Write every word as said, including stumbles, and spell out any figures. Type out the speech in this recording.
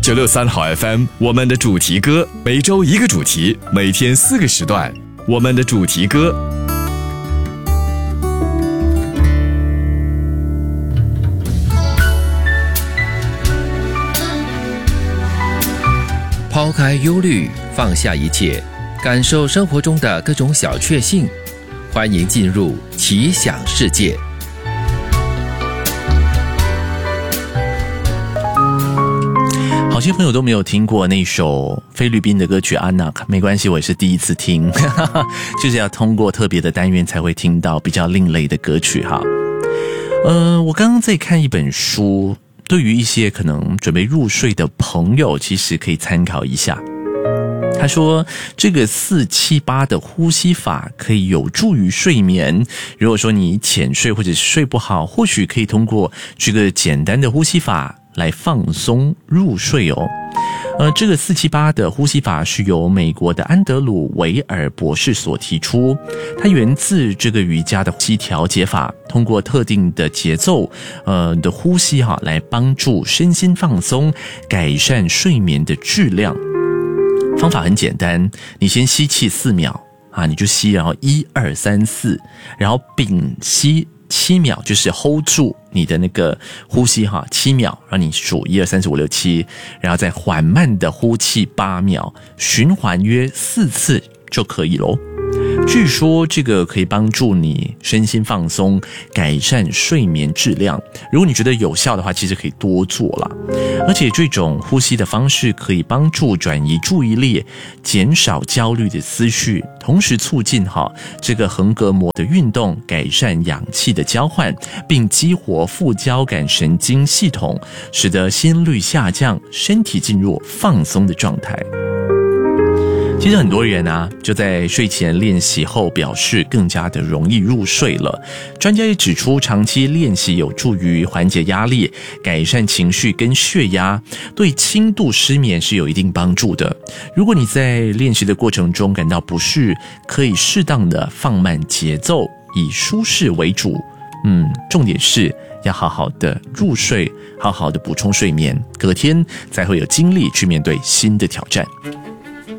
九六三好 F M， 我们的主题歌，每周一个主题，每天四个时段，我们的主题歌。 抛开忧虑，放下一切，感受生活中的各种小确幸。欢迎进入奇想世界。 好些朋友都没有听过那首菲律宾的歌曲《安娜》，没关系，我也是第一次听，就是要通过特别的单元才会听到比较另类的歌曲哈。呃，我刚刚在看一本书，对于一些可能准备入睡的朋友，其实可以参考一下。他说这个四七八的呼吸法可以有助于睡眠，如果说你浅睡或者是睡不好，或许可以通过这个简单的呼吸法来放松入睡哦。呃，这个四七八的呼吸法是由美国的安德鲁维尔博士所提出，它源自这个瑜伽的呼吸调节法，通过特定的节奏呃的呼吸哈，来帮助身心放松，改善睡眠的质量。方法很简单，你先吸气四秒啊，你就吸，然后一二三四，然后屏息七秒，就是 hold 住你的那个呼吸哈，七秒，让你数一二三四五六七，然后再缓慢的呼气八秒，循环约四次就可以咯。据说这个可以帮助你身心放松，改善睡眠质量。如果你觉得有效的话，其实可以多做啦。而且这种呼吸的方式可以帮助转移注意力，减少焦虑的思绪，同时促进哈这个横膈膜的运动，改善氧气的交换，并激活副交感神经系统，使得心率下降，身体进入放松的状态。其实很多人啊，就在睡前练习后表示更加的容易入睡了。专家也指出，长期练习有助于缓解压力，改善情绪跟血压，对轻度失眠是有一定帮助的。如果你在练习的过程中感到不适，可以适当的放慢节奏，以舒适为主。嗯，重点是要好好的入睡，好好的补充睡眠，隔天才会有精力去面对新的挑战。